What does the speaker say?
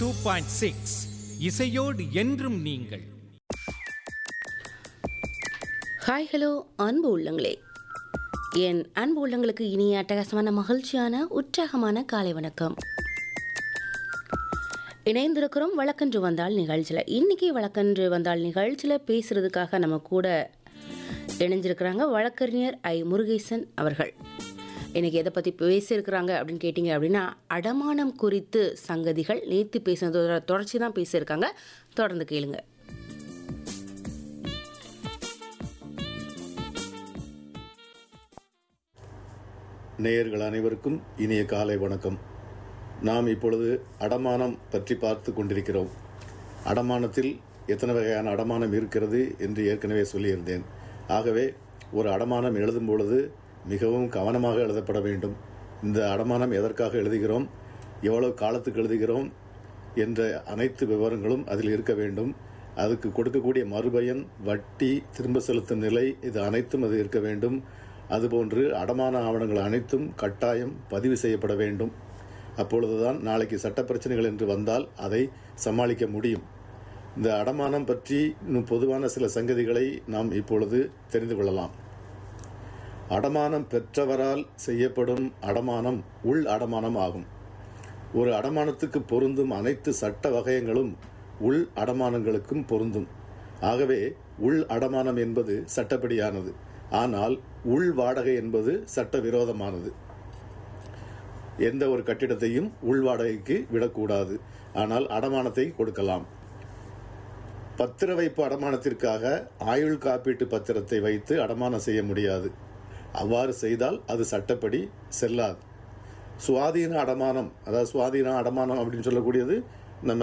2.6 இசையோடு என்றும் நீங்கள். ஹாய் ஹலோ அன்பு உள்ளங்களே, என் அன்பு உள்ளங்களுக்கு இனிய அட்டகாசமான மகிழ்ச்சியான உற்சாகமான காலை வணக்கம். இணைந்திருக்கிறோம் வழக்கன்று வந்தால் நிகழ்ச்சியில். இன்னைக்கு வழக்கன்று வந்தால் நிகழ்ச்சியில் பேசுறதுக்காக நம்ம கூட இணைஞ்சிருக்கிறாங்க வழக்கறிஞர் ஐ முருகேசன் அவர்கள். இன்னைக்கு எதை பற்றி பேசியிருக்கிறாங்க அப்படின்னு கேட்டிங்க அப்படின்னா, அடமானம் குறித்து சங்கதிகள். நேற்று பேசினதோட தொடர்ச்சி தான் பேசியிருக்காங்க. தொடர்ந்து கேளுங்க. நேயர்கள் அனைவருக்கும் இனிய காலை வணக்கம். நாம் இப்பொழுது அடமானம் பற்றி பார்த்து கொண்டிருக்கிறோம். அடமானத்தில் எத்தனை வகையான அடமானம் இருக்கிறது என்று ஏற்கனவே சொல்லியிருந்தேன். ஆகவே ஒரு அடமானம் எழுதும் பொழுது மிகவும் கவனமாக எழுதப்பட வேண்டும். இந்த அடமானம் எதற்காக எழுதுகிறோம், எவ்வளவு காலத்துக்கு எழுதுகிறோம் என்ற அனைத்து விவரங்களும் அதில் இருக்க வேண்டும். அதுக்கு கொடுக்கக்கூடிய மறுபயன், வட்டி, திரும்ப செலுத்தும் நிலை, இது அனைத்தும் அது இருக்க வேண்டும். அதுபோன்று அடமான ஆவணங்கள் அனைத்தும் கட்டாயம் பதிவு செய்யப்பட வேண்டும். அப்பொழுதுதான் நாளைக்கு சட்ட பிரச்சனைகள் என்று வந்தால் அதை சமாளிக்க முடியும். இந்த அடமானம் பற்றி இன்னும் பொதுவான சில சங்கதிகளை நாம் இப்பொழுது தெரிந்து கொள்ளலாம். அடமானம் பெற்றவரால் செய்யப்படும் அடமானம் உள் அடமானம் ஆகும். ஒரு அடமானத்துக்கு பொருந்தும் அனைத்து சட்ட வகையங்களும் உள் அடமானங்களுக்கும் பொருந்தும். ஆகவே உள் அடமானம் என்பது சட்டப்படியானது. ஆனால் உள் வாடகை என்பது சட்ட விரோதமானது. எந்த ஒரு கட்டிடத்தையும் உள் வாடகைக்கு விடக்கூடாது. ஆனால் அடமானத்தை கொடுக்கலாம். பத்திர வைப்பு அடமானத்திற்காக ஆயுள் காப்பீட்டு பத்திரத்தை வைத்து அடமானம் செய்ய முடியாது. அவ்வாறு செய்தால் அது சட்டப்படி செல்லாது. சுவாதீன அடமானம், அதாவது சுவாதீன அடமானம் அப்படின்னு சொல்லக்கூடியது